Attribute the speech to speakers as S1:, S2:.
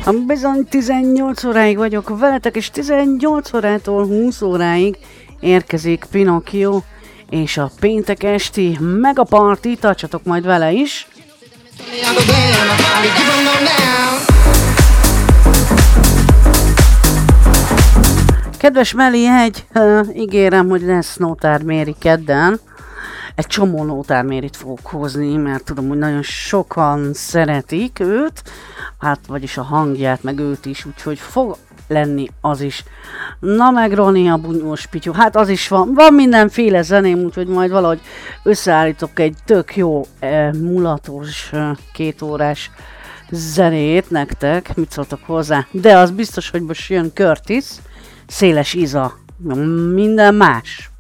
S1: Bizony 18 óráig vagyok veletek, és 18 órától 20 óráig érkezik Pinocchio, és a péntek esti megaparty, tartsatok majd vele is. Kedves Meli, ígérem, hogy lesz Nótárméri kedden. Egy csomó Nótármérit fogok hozni, mert tudom, hogy nagyon sokan szeretik őt, hát vagyis a hangját, meg őt is, úgyhogy fog lenni az is. Na meg Roni, a bunyós pityó, hát az is van mindenféle zeném, úgyhogy majd valahogy összeállítok egy tök jó mulatos 2 órás zenét nektek, mit szóltok hozzá, de az biztos, hogy most jön Curtis, Széles Iza, minden más.